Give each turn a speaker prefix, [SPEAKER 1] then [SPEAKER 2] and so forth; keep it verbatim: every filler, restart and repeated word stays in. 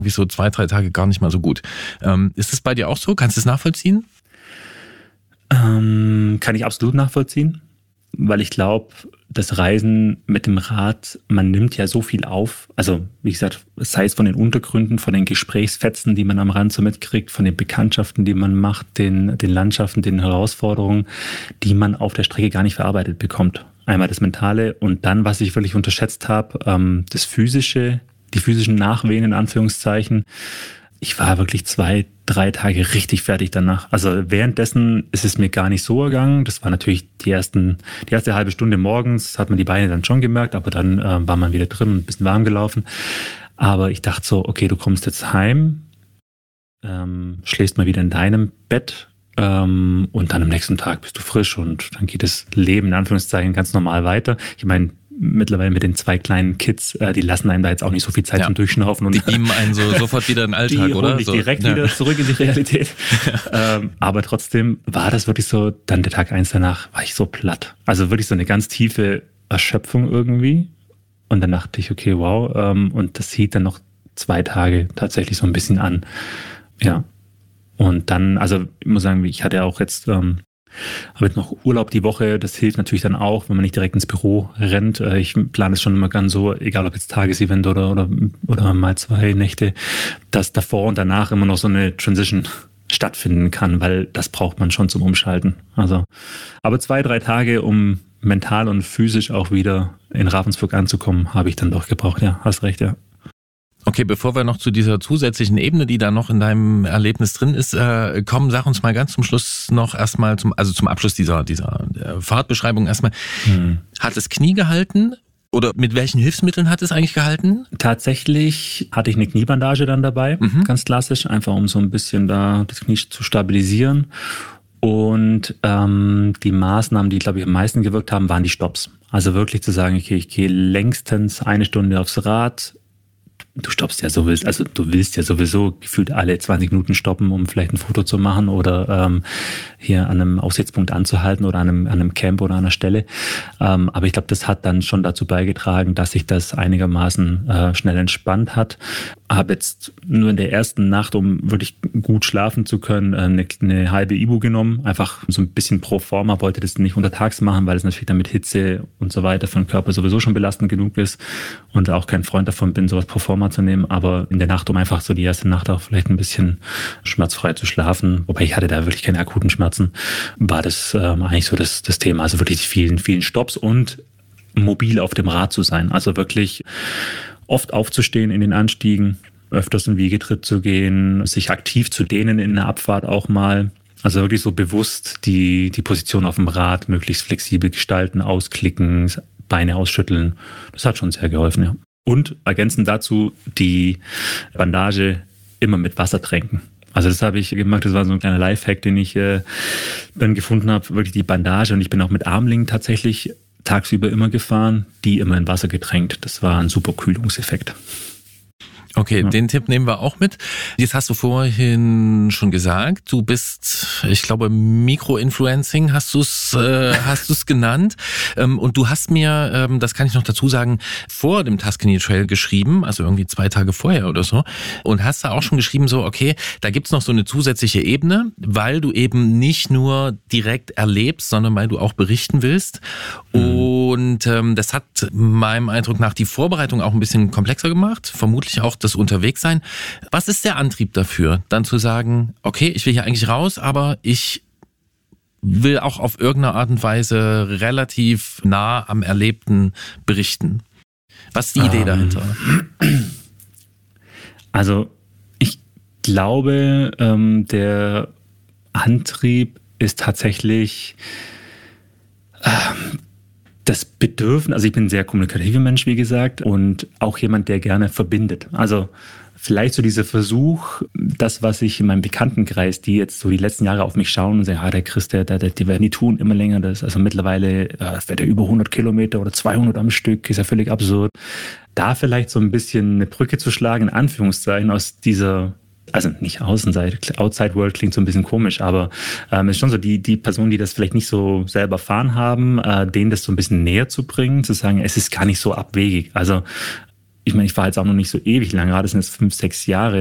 [SPEAKER 1] wie so zwei, drei Tage gar nicht mal so gut. Ähm, ist das bei dir auch so? Kannst du es nachvollziehen?
[SPEAKER 2] Ähm, kann ich absolut nachvollziehen, weil ich glaube, das Reisen mit dem Rad, man nimmt ja so viel auf. Also wie gesagt, sei es von den Untergründen, von den Gesprächsfetzen, die man am Rand so mitkriegt, von den Bekanntschaften, die man macht, den, den Landschaften, den Herausforderungen, die man auf der Strecke gar nicht verarbeitet bekommt. Einmal das Mentale und dann, was ich wirklich unterschätzt habe, ähm, das Physische, die physischen Nachwehen in Anführungszeichen. Ich war wirklich zwei, drei Tage richtig fertig danach. Also währenddessen ist es mir gar nicht so ergangen. Das war natürlich die ersten, die erste halbe Stunde morgens, hat man die Beine dann schon gemerkt, aber dann äh, war man wieder drin und ein bisschen warm gelaufen. Aber ich dachte so, okay, du kommst jetzt heim, ähm, schläfst mal wieder in deinem Bett ähm, und dann am nächsten Tag bist du frisch und dann geht das Leben in Anführungszeichen ganz normal weiter. Ich meine, mittlerweile mit den zwei kleinen Kids, äh, die lassen einem da jetzt auch nicht so viel Zeit ja. zum Durchschnaufen. Und
[SPEAKER 1] die beamen einen so sofort wieder in den Alltag,
[SPEAKER 2] die
[SPEAKER 1] oder?
[SPEAKER 2] Die
[SPEAKER 1] so.
[SPEAKER 2] direkt
[SPEAKER 1] ja.
[SPEAKER 2] wieder zurück in die Realität. ähm, aber trotzdem war das wirklich so, dann der Tag eins danach war ich so platt. Also wirklich so eine ganz tiefe Erschöpfung irgendwie. Und dann dachte ich, okay, wow. Ähm, und das hielt dann noch zwei Tage tatsächlich so ein bisschen an. Ja. Und dann, also ich muss sagen, ich hatte auch jetzt... Ähm, habe jetzt noch Urlaub die Woche, das hilft natürlich dann auch, wenn man nicht direkt ins Büro rennt. Ich plane es schon immer ganz so, egal ob jetzt Tagesevent oder, oder, oder mal zwei Nächte, dass davor und danach immer noch so eine Transition stattfinden kann, weil das braucht man schon zum Umschalten. Also, aber zwei, drei Tage, um mental und physisch auch wieder in Ravensburg anzukommen, habe ich dann doch gebraucht. Ja, hast recht, ja.
[SPEAKER 1] Okay, bevor wir noch zu dieser zusätzlichen Ebene, die da noch in deinem Erlebnis drin ist, äh, kommen, sag uns mal ganz zum Schluss noch erstmal, zum, also zum Abschluss dieser, dieser äh, Fahrtbeschreibung erstmal. Hm. Hat das Knie gehalten oder mit welchen Hilfsmitteln hat es eigentlich gehalten?
[SPEAKER 2] Tatsächlich hatte ich eine Kniebandage dann dabei, mhm. ganz klassisch, einfach um so ein bisschen da das Knie zu stabilisieren. Und ähm, die Maßnahmen, die, glaube ich, am meisten gewirkt haben, waren die Stopps. Also wirklich zu sagen, okay, ich gehe längstens eine Stunde aufs Rad. Du stoppst ja sowieso, also du willst ja sowieso gefühlt alle zwanzig Minuten stoppen, um vielleicht ein Foto zu machen oder ähm, hier an einem Aussichtspunkt anzuhalten oder an einem, an einem Camp oder an einer Stelle. Ähm, aber ich glaube, das hat dann schon dazu beigetragen, dass sich das einigermaßen äh, schnell entspannt hat. Habe jetzt nur in der ersten Nacht, um wirklich gut schlafen zu können, eine, eine halbe Ibu genommen. Einfach so ein bisschen pro forma, wollte das nicht untertags machen, weil es natürlich dann mit Hitze und so weiter für den Körper sowieso schon belastend genug ist und auch kein Freund davon bin, sowas pro forma zu nehmen. Aber in der Nacht, um einfach so die erste Nacht auch vielleicht ein bisschen schmerzfrei zu schlafen, wobei ich hatte da wirklich keine akuten Schmerzen, war das ähm, eigentlich so das, das Thema. Also wirklich die vielen, vielen Stopps und mobil auf dem Rad zu sein. Also wirklich oft aufzustehen in den Anstiegen, öfters in Wiegetritt zu gehen, sich aktiv zu dehnen in der Abfahrt auch mal. Also wirklich so bewusst die, die Position auf dem Rad möglichst flexibel gestalten, ausklicken, Beine ausschütteln. Das hat schon sehr geholfen, ja. Und ergänzend dazu die Bandage immer mit Wasser tränken. Also das habe ich gemacht, das war so ein kleiner Lifehack, den ich äh, dann gefunden habe, wirklich die Bandage. Und ich bin auch mit Armlingen tatsächlich tagsüber immer gefahren, die immer in Wasser getränkt. Das war ein super Kühlungseffekt.
[SPEAKER 1] Okay, ja. Den Tipp nehmen wir auch mit. Jetzt hast du vorhin schon gesagt, du bist, ich glaube, Mikro-Influencing hast du es äh, hast du es genannt. Ähm, und du hast mir, ähm, das kann ich noch dazu sagen, vor dem Tuscany Trail geschrieben, also irgendwie zwei Tage vorher oder so. Und hast da auch schon geschrieben, so, okay, da gibt's noch so eine zusätzliche Ebene, weil du eben nicht nur direkt erlebst, sondern weil du auch berichten willst. Mhm. Und ähm, das hat meinem Eindruck nach die Vorbereitung auch ein bisschen komplexer gemacht, vermutlich auch das Unterwegssein. Was ist der Antrieb dafür, dann zu sagen, okay, ich will hier eigentlich raus, aber ich will auch auf irgendeine Art und Weise relativ nah am Erlebten berichten? Was ist die Idee ähm, dahinter?
[SPEAKER 2] Also ich glaube, ähm, der Antrieb ist tatsächlich ähm, das Bedürfnis, also ich bin ein sehr kommunikativer Mensch, wie gesagt, und auch jemand, der gerne verbindet. Also vielleicht so dieser Versuch, das, was ich in meinem Bekanntenkreis, die jetzt so die letzten Jahre auf mich schauen und sagen, ah, der Chris, der, der, die werden die tun immer länger. Das, also mittlerweile äh, fährt er über hundert Kilometer oder zweihundert am Stück, ist ja völlig absurd. Da vielleicht so ein bisschen eine Brücke zu schlagen, in Anführungszeichen, aus dieser, also nicht Außenseite, Outside World klingt so ein bisschen komisch, aber ähm, es ist schon so, die, die Personen, die das vielleicht nicht so selber erfahren haben, äh, denen das so ein bisschen näher zu bringen, zu sagen, es ist gar nicht so abwegig. Also ich meine, ich war jetzt auch noch nicht so ewig lang, gerade sind es fünf, sechs Jahre.